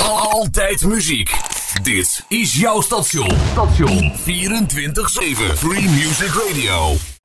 Altijd muziek. Dit is jouw station. 24/7 Free Music Radio.